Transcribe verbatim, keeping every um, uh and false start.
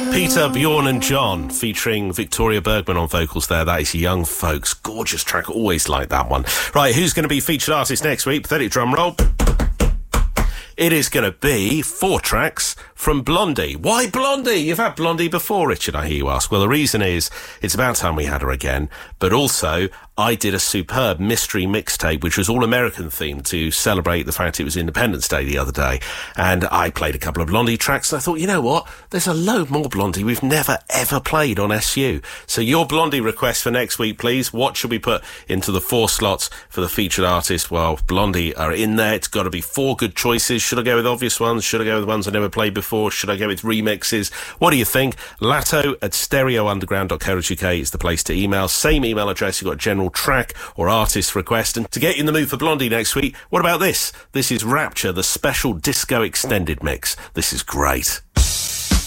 Peter, Bjorn and John, featuring Victoria Bergman on vocals there. That is Young Folks. Gorgeous track. Always like that one. Right, who's going to be featured artist next week? Pathetic drum roll. It is going to be four tracks from Blondie. Why Blondie? You've had Blondie before, Richard, I hear you ask. Well, the reason is it's about time we had her again, but also I did a superb mystery mixtape, which was all American themed to celebrate the fact it was Independence Day the other day. And I played a couple of Blondie tracks, and I thought, you know what? There's a load more Blondie we've never, ever played on S U. So your Blondie request for next week, please. What should we put into the four slots for the featured artist? Well, Blondie are in there. It's got to be four good choices. Should I go with obvious ones? Should I go with the ones I never played before? Should I go with remixes? What do you think? Latto at stereo underground dot co dot uk is the place to email. Same email address. You've got general track or artist request. And to get you in the mood for Blondie next week, what about this? This is Rapture, the special disco extended mix. This is great.